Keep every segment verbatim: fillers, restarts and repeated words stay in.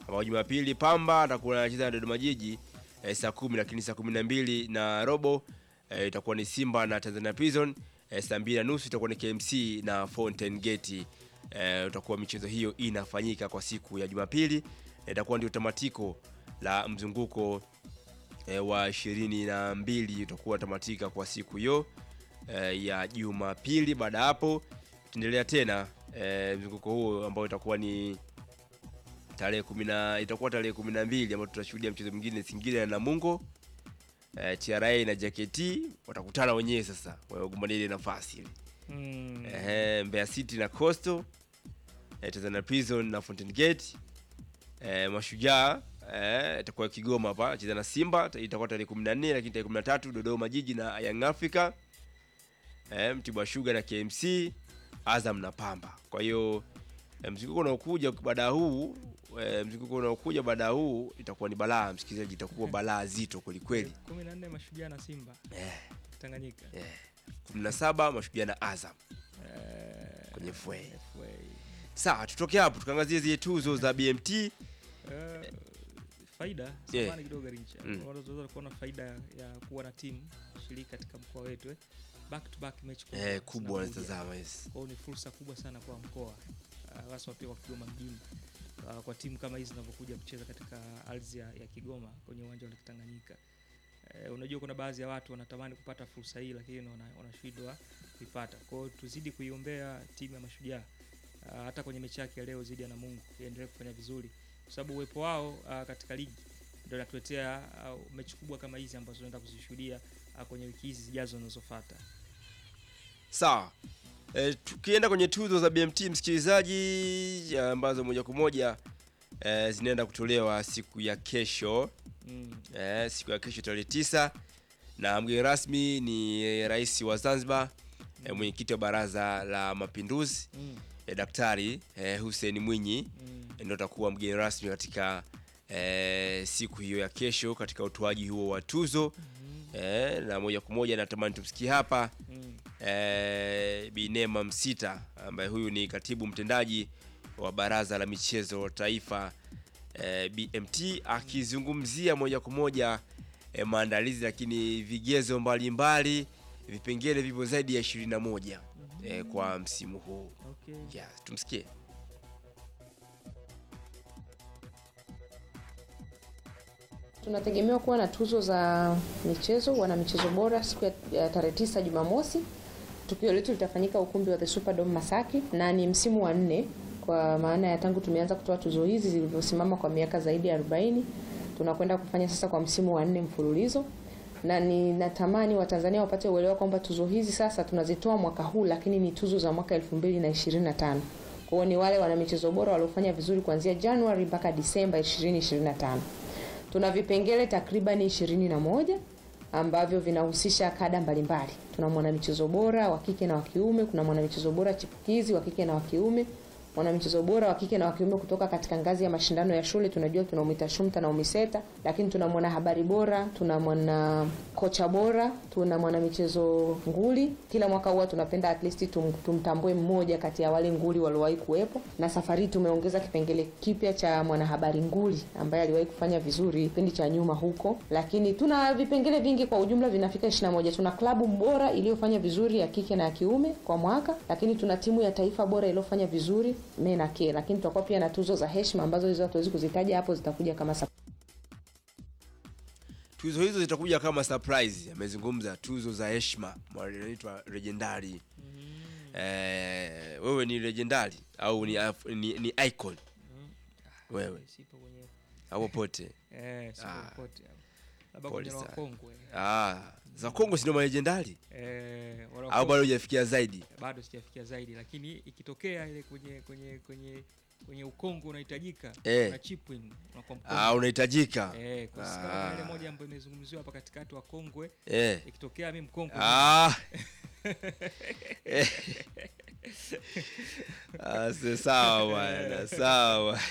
Ama Jumapili Pamba atakuwa anacheza na Dodoma Jiji eh, saa kumi, lakini saa kumi na mbili na robo eh, itakuwa ni Simba na Tanzania Prison. Eh, saa mbili na nusu itakuwa ni K M C na Fountain Gate. Eh, utakuwa michezo hiyo inafanyika kwa siku ya Jumapili. Itakuwa ndio tamatiko la mzunguko e, wa ishirini na mbili utakuwa tamatika kwa siku hiyo e, ya Jumapili. Baada hapo tuendelea tena e, mzunguko huo ambao itakuwa ni tarehe kumi itakuwa tarehe kumi na mbili ambapo tutashuhudia mchezo mwingine Singida na Namungo. E, T R A na J K T watakutana wenyewe sasa wagombania ile nafasi ile. Mm. Eh, Mbeya City na Coastal, e, Tanzania Prison na Fountain Gate. Eh, Mashujaa eh itakuwa Kigoma hapa cheza na Simba, itakuwa tarehe kumi na nne, lakini tarehe kumi na tatu Dodoma Jiji na Young Africa. Eh, Mtibwa Sugar na K M C, Azam na Pamba. Kwa hiyo eh, mzunguko unaokuja baada huu eh, mzunguko unaokuja baada huu itakuwa ni balaa, msikilizaji, itakuwa balaa zito kweli kweli. kumi na nne Mashujaa na Simba. Eh, Tanganyika. Eh, kumi na saba Mashujaa na Azam. Eh, kwenye F A. Sawa, tutoke hapo tukaangazie zile tuzo za B M T. Uh, faida yeah. Samani kidogo Rincha. Mm. Wanaweza kuona faida ya kuwa na timu shirika katika mkoa wetu eh. Back to back match kubwa. Eh, kubwa wanatazama yes. Kwa ni fursa kubwa sana kwa mkoa. Uh, hasa pia kwa Kigoma mjini. Uh, kwa timu kama hizi zinapokuja kucheza katika ardhi ya, ya Kigoma kwenye uwanja wa Tanganyika. Uh, unajua kuna baadhi ya watu wanatamani kupata fursa hii lakini wanashindwa kuipata. Kwa hiyo tuzidi kuiombea timu ya Mashujaa. Uh, hata kwenye mechi yake leo zidi ya Namungo iendelee kufanya vizuri kwa sababu uwepo wao uh, katika ligi ndio inatuletea uh, mechi kubwa kama hizi ambazo tunaenda kuzishuhudia uh, kwenye wiki hizi zijazo zinazofuata. Sawa. E, tukienda kwenye tuzo za B M T msikilizaji ambazo moja kwa moja e, zinaenda kutolewa siku ya kesho. Mm. E, siku ya kesho tarehe tisa na mgeni rasmi ni Rais wa Zanzibar, mm. e, mwenyekiti wa Baraza la Mapinduzi. Mm. E, Daktari e, Hussein Mwinyi. Mm. e, ndio atakuwa mgeni rasmi katika e, siku hiyo ya kesho katika utoaji huo wa tuzo. Mm. e, na moja kwa moja natamani tumsikie hapa mm. e, Binema Msita ambaye huyu ni katibu mtendaji wa Baraza la Michezo Taifa e, B M T akizungumzia moja kwa moja e, maandalizi, lakini vigezo mbalimbali, vipengele vipo zaidi ya ishirini na moja E, kwa msimu huu. Okay. Yeah, tumsikie. Tunategemewa kuwa na tuzo za michezo, wana michezo bora siku ya, ya tarehe tisa Jumamosi. Tukio letu litafanyika ukumbi wa The Superdome Masaki na ni msimu wa nne kwa maana ya tangu tumeanza kutoa tuzo hizi zilivyosimama kwa miaka zaidi ya arobaini. Tunakwenda kufanya sasa kwa msimu wa nne mfululizo. Na ninatamani Watanzania wapate uelewa kwamba tuzo hizi sasa tunazitoa mwaka huu lakini ni tuzo za mwaka elfu mbili na ishirini na tano. Kwa hiyo ni wale wana michezo bora waliofanya vizuri kuanzia Januari mpaka Disemba ishirini ishirini na tano. Tuna vipengele takriban ishirini na moja ambavyo vinahusisha kada mbalimbali. Tuna mwana michezo bora wa kike na wa kiume, kuna mwana michezo bora chipukizi wa kike na wa kiume, mwana michezo bora wa kike na wa kiume kutoka katika ngazi ya mashindano ya shule. Tunajua tuna UMITA SHUMTA na UMISETA, lakini tuna mwana habari bora, tuna mwana kocha bora, tuna mwana michezo nguli. Kila mwaka huwa tunapenda at least tum, tumtambue mmoja kati ya wale nguli waliowahi kuwepo, na safari tumeongeza kipengele kipya cha mwana habari nguli ambaye aliwahi kufanya vizuri kipindi cha nyuma huko. Lakini tuna vipengele vingi, kwa ujumla vinafika ishirini na moja. Tuna klabu bora iliyofanya vizuri ya kike na ya kiume kwa mwaka, lakini tuna timu ya taifa bora iliyofanya vizuri mena ke, lakini tutakuwa pia na tuzo za heshima ambazo hizo hatuwezi kuzitaja hapo, zitakuja kama tuzo hizo zitakuja kama surprise. Amezungumza tuzo za heshima, inaitwa legendary. Mm. Eh, wewe ni legendary au ni ni, ni icon? Mm. Wewe sipo kwenye hapo pote. Eh, sipo ah. pote. Labda kwenye Kongo. Ah, za Kongo si ndio legendary? Eh, au bado hujafikia zaidi? Bado sijafikia zaidi, lakini ikitokea ile kwenye kwenye kwenye kwenye ukongo unahitajika eh. na chipwin unakuwa ah unahitajika eh, kwa sababu ile moja ambayo imezungumziwa hapa katikati wa Kongwe eh. ikitokea mimi mkongo ah ah sawa bwana sawa.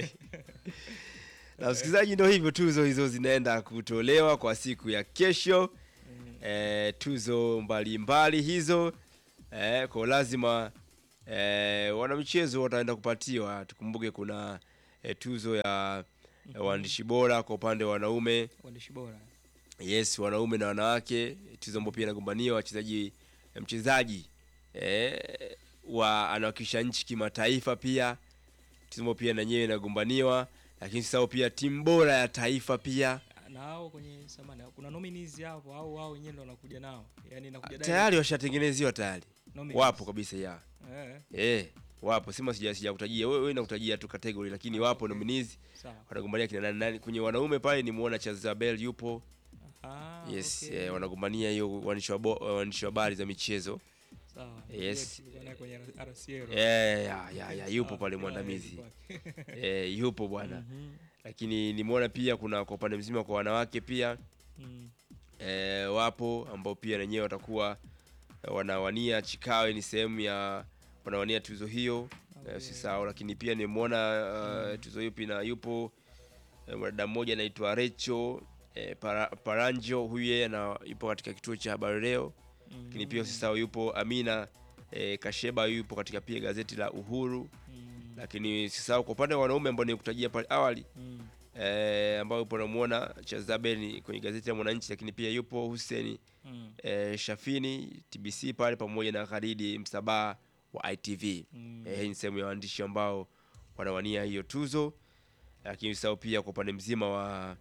Na msikilizaji, ndio hivyo, tuzo hizo zinaenda kutolewa kwa siku ya kesho. Mm. Eh, tuzo mbalimbali hizo eh, kwa lazima eh, wana michezo wataenda kupatiwa. Tukumbuke kuna eh, tuzo ya Mhm. waandishi bora kwa upande wa wanaume. Waandishi bora. Yes, wanaume na wanawake, tuzo ambayo pia inagombaniwa wachezaji mchezaji eh wa anawakilisha nchi kimataifa pia. Tuzo ambayo pia na yenyewe inagombaniwa, lakini sasa pia timu bora ya taifa pia. Na hao kwenye samani kuna nominees hapo au wao wenyewe ndio wanakuja nao. Yaani inakuja Tayari washatengenezewa tayari. nominees. Wapo kabisa ya. Eh. Eh, wapo. Sima sija sijakutajia. Wewe wewe nakutajia tu category, lakini wapo nominees. Sawa. Wanagombania kina nani nani. Kwenye wanaume pale nimuona Chazabel yupo. Ah, Yes, okay. eh, wanagombania hiyo waandishi wa bo- waandishi wa habari za michezo. Sawa. Yes. Tulikuwa naye kwenye R C L. Eh, ya ya, ya yupo Sawa, pale sawa, mwandamizi. kwake. Eh, yupo bwana. Mhm. Lakini nimeona pia kuna kwa upande mzima kwa wanawake pia Mm. eh, wapo ambao pia wenyewe watakuwa eh, wanawania. Chikawe ni sehemu ya wanawania tuzo hiyo. Okay. Eh, si sawa, lakini pia nimeona uh, tuzo hiyo pia yupo eh, mdada mmoja anaitwa Recho eh, para, Paranjo, huyu yeye ana yupo katika kituo cha habari leo. Mm. Lakini pia usisahau yupo Amina eh, Kasheba yupo katika pia gazeti la Uhuru. Mm. Lakini usisahau kwa upande wa wanaume ambao nikutajia pale awali Mm. eh, ambao yupo namuona Chazabeni kwenye gazeti la Mwananchi, lakini pia yupo Hussein Mm. eh, Shafini T B C pale pamoja na Khalidi Msabaha wa I T V. Mm. Eh, hii ni sehemu ya waandishi ambao wanawania hiyo tuzo. Lakini usisahau pia kwa upande mzima wa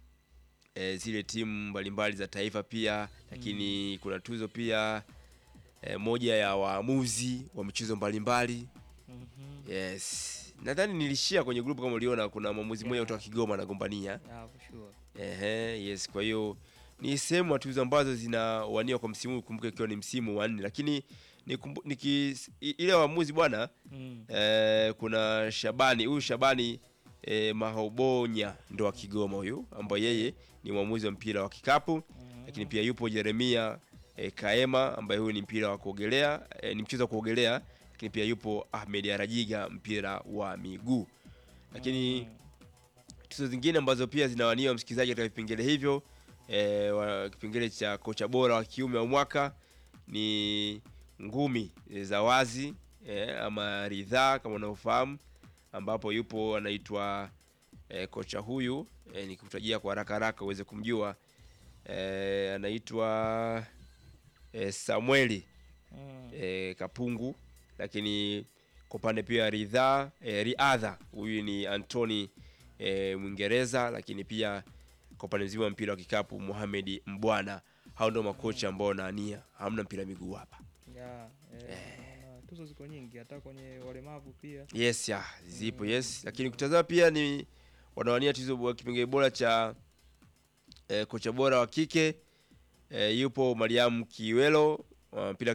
e, zile timu mbalimbali za taifa pia, lakini mm. kuna tuzo pia e, moja ya waamuzi wa michezo mbalimbali. Mhm. Yes. Nadhani nilishia kwenye group kama uliona kuna mwamuzi mmoja Yeah. kutoka Kigoma anagombania. Yeah, for sure. Ehe, yes, kwa hiyo ni sehemu ya tuzo ambazo zinawania kwa msimu huu, kumbuka ikiwa ni msimu wa nne, lakini nikumbu, niki i- ile waamuzi bwana Mm. eh, kuna Shabani, huyu Shabani eh, Mahobonya ndo wa Kigoma huyu, ambaye yeye ni mwamuzi wa mpira wa kikapu. Mm. Lakini pia yupo Jeremia eh, Kaema ambaye huyu ni mpira wa kuogelea, eh, ni mchezo wa kuogelea. Lakini pia yupo Ahmed Arajiga mpira wa miguu. Lakini Mm. tuzo zingine ambazo pia zinawaniwa msikilizaji katika vipengele hivyo eh, wa kipengele cha kocha bora wa kiume wa mwaka ni ngumi za wazi eh, ama ridhaa kama unavyofahamu, ambapo yupo anaitwa eh, kocha huyu eh, nikikutajia kwa haraka haraka uweze kumjua eh, anaitwa eh, Samueli Mm. eh, Kapungu. Lakini kwa upande pia ridhaa eh, riadha huyu ni Anthony eh, Mwingereza. Lakini pia kwa upande mzima wa mpira wa kikapu Mohamed Mbwana. Hao ndio makocha ambao naania, hamna mpira miguu hapa. Yeah, eh, naona tuzo ziko nyingi hata kwenye walemavu pia. Yes ya zipo, yes. Lakini kutazama pia ni wanawania tuzo wa kipengele bora cha eh, kocha bora wa kike eh, yupo Mariam Kiwelo wa mpira